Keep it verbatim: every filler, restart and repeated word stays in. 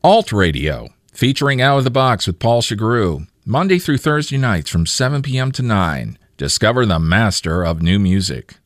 Alt Radio, featuring Out of the Box with Paul Chagru, Monday through Thursday nights from seven p.m. to nine. Discover the master of new music.